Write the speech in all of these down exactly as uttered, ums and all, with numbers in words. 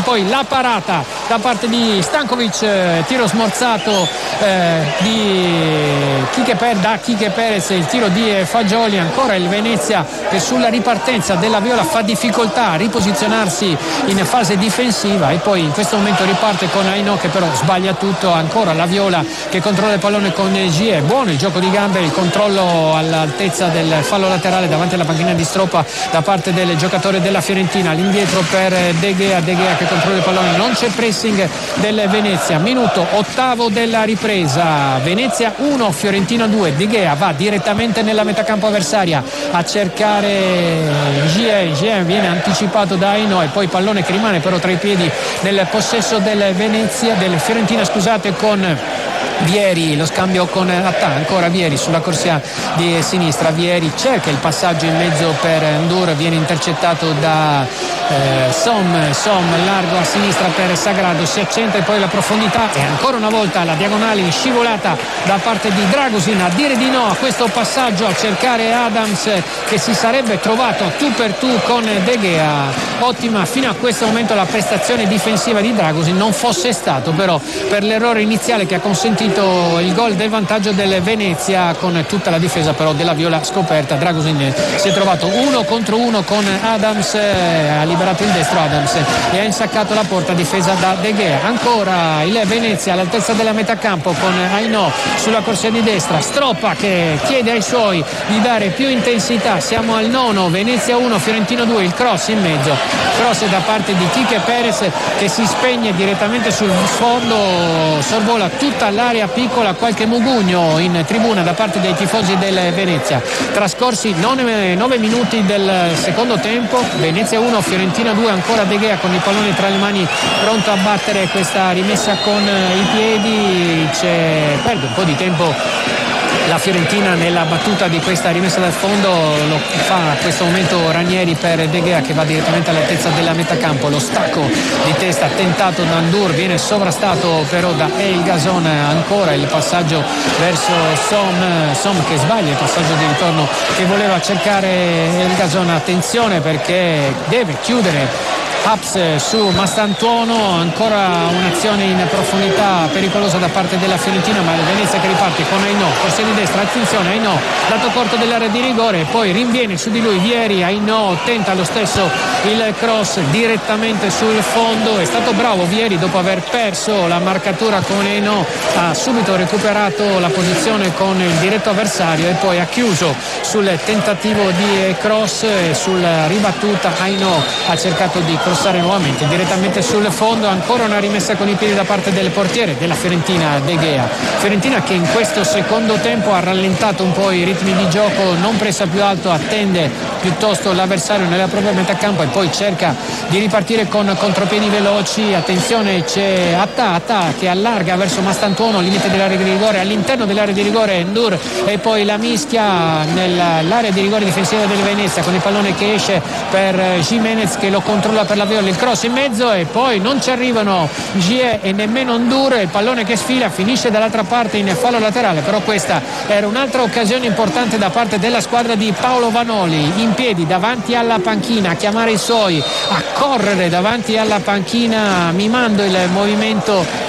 poi la parata da parte di Stankovic, eh, tiro smorzato eh, di Quique Perez, da Quique Perez, il tiro di eh, Fagioli. Ancora il Venezia che sulla ripartenza della Viola fa difficoltà a riposizionarsi in fase difensiva, e poi in questo momento riparte con Aino che però sbaglia tutto. Ancora la Viola che controlla il pallone con Gie, buono il gioco di gambe, il controllo all'altezza del fallo laterale davanti alla panchina di Stroppa da parte del giocatore della Fiorentina. L'indietro per De Gea, De Gea che controlla il pallone, non c'è pressing del Venezia. Minuto ottavo della ripresa, Venezia uno Fiorentina due. De Gea va direttamente nella metacampo avversaria a cercare Gie, Gie viene anticipato da Aino, e poi pallone che rimane però tra i piedi nel possesso del Venezia, del Fiorentina scusate, con Vieri, lo scambio con Attà, ancora Vieri sulla corsia di sinistra. Vieri cerca il passaggio in mezzo per Ndur, viene intercettato da eh, Som, Som largo a sinistra per Sagrado, si accenta e poi la profondità e ancora una volta la diagonale in scivolata da parte di Dragusin a dire di no a questo passaggio, a cercare Adams che si sarebbe trovato tu per tu con De Gea. Ottima fino a questo momento la prestazione difensiva di Dragusin, non fosse stato però per l'errore iniziale che ha consentito il gol del vantaggio del Venezia con tutta la difesa però della Viola scoperta. Dragusin si è trovato uno contro uno con Adams, ha liberato il destro Adams e ha insaccato la porta difesa da De Gea. Ancora il Venezia all'altezza della metacampo con Aino sulla corsia di destra, Stroppa che chiede ai suoi di dare più intensità. Siamo al nono, Venezia uno Fiorentino due, il cross in mezzo, cross da parte di Quique Perez che si spegne direttamente sul sfondo, sorvola tutta l'area piccola, qualche mugugno in tribuna da parte dei tifosi del Venezia. Trascorsi nove minuti del secondo tempo, Venezia uno Fiorentina due, ancora De Gea con il pallone tra le mani pronto a battere questa rimessa con i piedi. C'è, perde un po' di tempo la Fiorentina nella battuta di questa rimessa dal fondo, lo fa a questo momento Ranieri per De Gea che va direttamente all'altezza della metacampo. Lo stacco di testa tentato da Ndur viene sovrastato però da El Gazon. Ancora il passaggio verso Som, Som che sbaglia il passaggio di ritorno che voleva cercare El Gazon. Attenzione perché deve chiudere Haps su Mastantuono, ancora un'azione in profondità pericolosa da parte della Fiorentina, ma il Venezia che riparte con Aino, corsia di destra, attenzione Aino, lato corto dell'area di rigore, poi rinviene su di lui Vieri, Aino tenta lo stesso il cross direttamente sul fondo. È stato bravo Vieri dopo aver perso la marcatura con Aino, ha subito recuperato la posizione con il diretto avversario e poi ha chiuso sul tentativo di cross e sulla ribattuta Aino ha cercato di crossare nuovamente direttamente sul fondo. Ancora una rimessa con i piedi da parte del portiere della Fiorentina, De Gea. Fiorentina che in questo secondo tempo ha rallentato un po' i ritmi di gioco, non pressa più alto, attende piuttosto l'avversario nella propria metacampo e poi cerca di ripartire con contropiedi veloci. Attenzione, c'è Attà, Attà che allarga verso Mastantuono, limite dell'area di rigore, all'interno dell'area di rigore Ndur e poi la mischia nell'area di rigore difensiva del Venezia con il pallone che esce per Jimenez che lo controlla per la Viola, il cross in mezzo e poi non ci arrivano Gie e nemmeno Ndur, il pallone che sfila finisce dall'altra parte in fallo laterale, però questa era un'altra occasione importante da parte della squadra di Paolo Vanoli, in piedi davanti alla panchina a chiamare i suoi, a correre davanti alla panchina mimando il movimento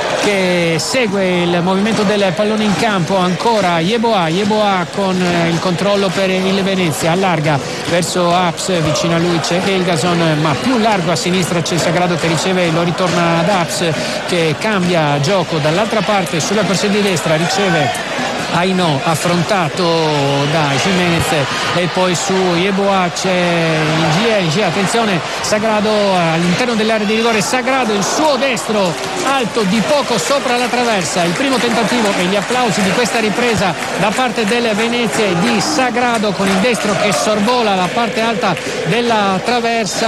che segue il movimento del pallone in campo. Ancora Yeboah, Yeboah con il controllo per il Venezia, allarga verso Haps, vicino a lui c'è Elgason ma più largo a sinistra c'è Sagrado che riceve, lo ritorna ad Haps che cambia gioco dall'altra parte sulla corsia di destra, riceve Aino affrontato da Jimenez e poi su Yeboah c'è Gie, Gie, attenzione Sagrado all'interno dell'area di rigore, Sagrado il suo destro alto di poco sopra la traversa, il primo tentativo e gli applausi di questa ripresa da parte del Venezia e di Sagrado con il destro che sorvola la parte alta della traversa,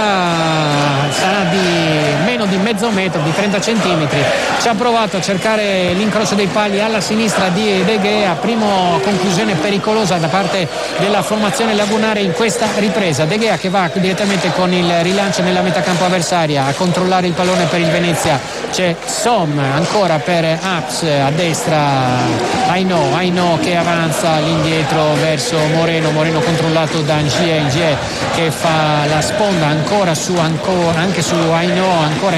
sarà di meno di mezzo metro, di trenta centimetri, ci ha provato a cercare l'incrocio dei pali alla sinistra di De Gea, primo conclusione pericolosa da parte della formazione lagunare in questa ripresa. De Gea che va direttamente con il rilancio nella metacampo avversaria a controllare il pallone per il Venezia, c'è Som ancora per Haps a destra, Aino, Aino che avanza all'indietro verso Moreno, Moreno controllato da Ngie, Ngie che fa la sponda ancora su ancora, anche su Aino, ancora in